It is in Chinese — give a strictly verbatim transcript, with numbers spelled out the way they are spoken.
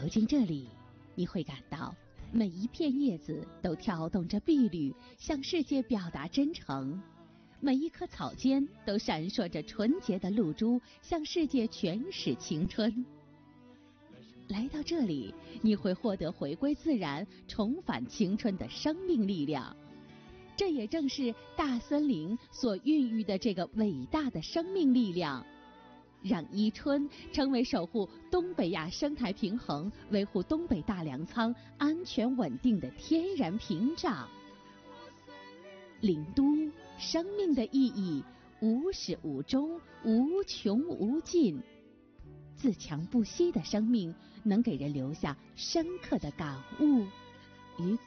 走进这里，你会感到每一片叶子都跳动着碧绿，向世界表达真诚；每一棵草尖都闪烁着纯洁的露珠，向世界诠释青春。来到这里，你会获得回归自然、重返青春的生命力量。这也正是大森林所孕育的这个伟大的生命力量，让伊春成为守护东北亚生态平衡、维护东北大粮仓安全稳定的天然屏障。林都，生命的意义无始无终、无穷无尽。自强不息的生命能给人留下深刻的感悟与